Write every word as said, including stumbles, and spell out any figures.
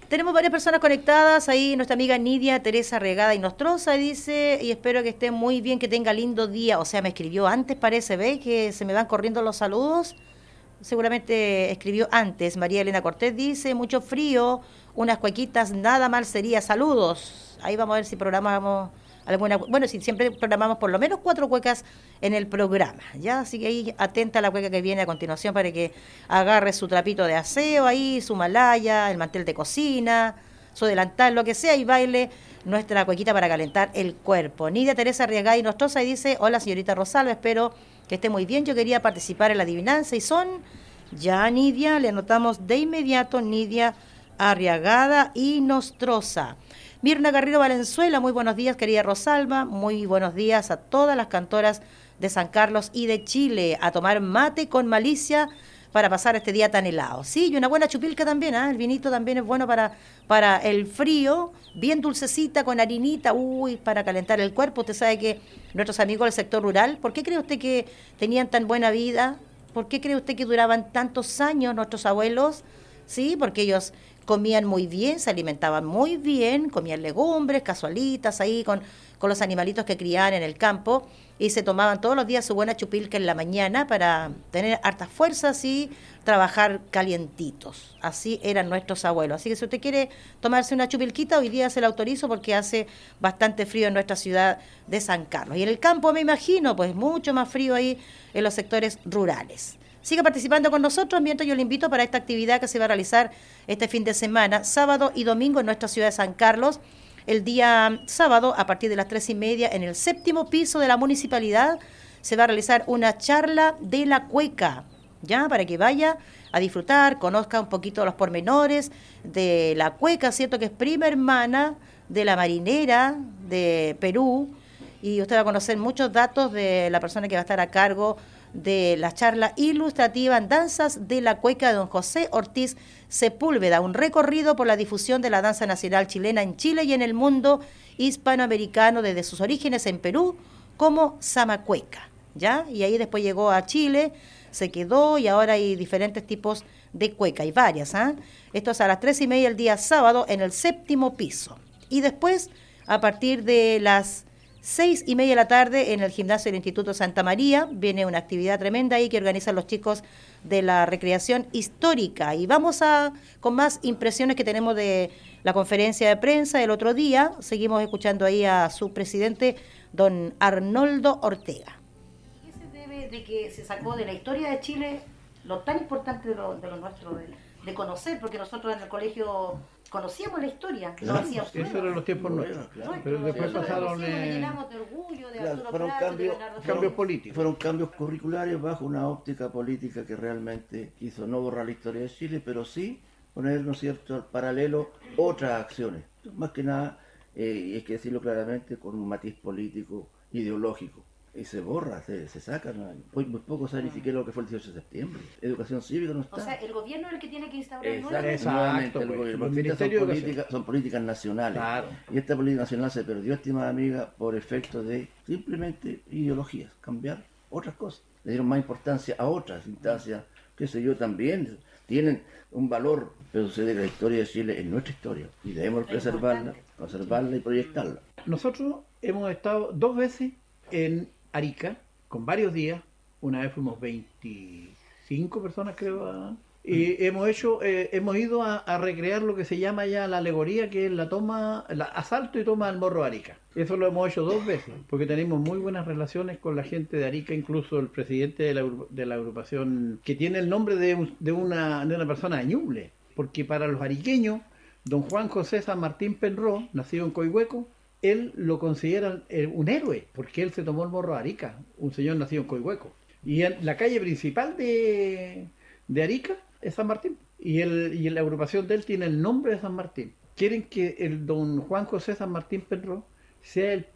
Tenemos varias personas conectadas, ahí nuestra amiga Nidia Teresa Regada y Nostroza dice, y espero que esté muy bien, que tenga lindo día, o sea, me escribió antes, parece, ¿veis? Que se me van corriendo los saludos, seguramente escribió antes. María Elena Cortés dice, mucho frío, unas cuequitas, nada mal sería, saludos. Ahí vamos a ver si programamos alguna, bueno, si siempre programamos por lo menos cuatro cuecas en el programa, ¿ya? Así que ahí atenta a la cueca que viene a continuación para que agarre su trapito de aseo ahí, su malaya, el mantel de cocina, su delantal, lo que sea, y baile nuestra cuequita para calentar el cuerpo. Nidia Teresa Arriagada y Nostroza y dice, hola señorita Rosalba, espero que esté muy bien, yo quería participar en la adivinanza y son, ya Nidia, le anotamos de inmediato, Nidia Arriagada y Nostroza. Mirna Garrido Valenzuela, muy buenos días, querida Rosalba, muy buenos días a todas las cantoras de San Carlos y de Chile, a tomar mate con malicia para pasar este día tan helado. Sí, y una buena chupilca también, ¿eh? El vinito también es bueno para, para el frío, bien dulcecita, con harinita, uy, para calentar el cuerpo. Usted sabe que nuestros amigos del sector rural, ¿por qué cree usted que tenían tan buena vida? ¿Por qué cree usted que duraban tantos años nuestros abuelos? Sí, porque ellos comían muy bien, se alimentaban muy bien, comían legumbres, casualitas ahí con, con los animalitos que criaban en el campo y se tomaban todos los días su buena chupilca en la mañana para tener hartas fuerzas y trabajar calientitos. Así eran nuestros abuelos. Así que si usted quiere tomarse una chupilquita, hoy día se la autorizo porque hace bastante frío en nuestra ciudad de San Carlos. Y en el campo, me imagino, pues mucho más frío ahí en los sectores rurales. Siga participando con nosotros mientras yo le invito para esta actividad que se va a realizar este fin de semana, sábado y domingo en nuestra ciudad de San Carlos. El día sábado, a partir de las tres y media, en el séptimo piso de la municipalidad, se va a realizar una charla de la cueca, ¿ya? Para que vaya a disfrutar, conozca un poquito los pormenores de la cueca, ¿cierto? Que es prima hermana de la marinera de Perú. Y usted va a conocer muchos datos de la persona que va a estar a cargo de la charla ilustrativa en Danzas de la Cueca de don José Ortiz Sepúlveda, un recorrido por la difusión de la danza nacional chilena en Chile y en el mundo hispanoamericano desde sus orígenes en Perú como Zamacueca, ¿ya? Y ahí después llegó a Chile, se quedó y ahora hay diferentes tipos de cueca, hay varias, ¿ah? ¿eh? Esto es a las tres y media el día sábado en el séptimo piso. Y después, a partir de las seis y media de la tarde en el gimnasio del Instituto Santa María, viene una actividad tremenda ahí que organizan los chicos de la recreación histórica. Y vamos a con más impresiones que tenemos de la conferencia de prensa del otro día. Seguimos escuchando ahí a su presidente, don Arnoldo Ortega. ¿Qué se debe de que se sacó de la historia de Chile lo tan importante de lo, de lo nuestro, de, de conocer? Porque nosotros en el colegio conocíamos la historia, claro, no hacíamos eso eran los tiempos nuestros, claro, pero después pasaron eh, claro, fueron cambios, cambios políticos, fueron cambios curriculares bajo una óptica política que realmente quiso no borrar la historia de Chile, pero sí poner, ¿no es cierto?, al paralelo otras acciones, más que nada, eh, y hay que decirlo claramente, con un matiz político, ideológico. Y se borra, se, se saca. ¿No? Muy, muy poco sabe ni siquiera lo que fue el dieciocho de septiembre. Educación cívica no está. O sea, el gobierno es el que tiene que instaurar Exacto, exacto, nuevamente el gobierno. Porque estas son políticas, son políticas nacionales. Claro. Y esta política nacional se perdió, estimada amiga, por efecto de simplemente ideologías, cambiar otras cosas. Le dieron más importancia a otras instancias, qué sé yo, también tienen un valor, pero sucede que la historia de Chile es nuestra historia y debemos preservarla, conservarla y proyectarla. Nosotros hemos estado dos veces en Arica, con varios días, una vez fuimos veinticinco personas creo, ¿eh? y hemos hecho, eh, hemos ido a, a recrear lo que se llama ya la alegoría, que es la toma, el asalto y toma del Morro de Arica. Eso lo hemos hecho dos veces, porque tenemos muy buenas relaciones con la gente de Arica, incluso el presidente de la, de la agrupación, que tiene el nombre de, un, de, una, de una persona de Ñuble, porque para los ariqueños, don Juan José San Martín Penró, nacido en Coihueco, él lo consideran un héroe, porque él se tomó el Morro de Arica, un señor nacido en Coihueco. Y en la calle principal de, de Arica es San Martín. Y, el, y la agrupación de él tiene el nombre de San Martín. Quieren que el don Juan José San Martín Penró sea el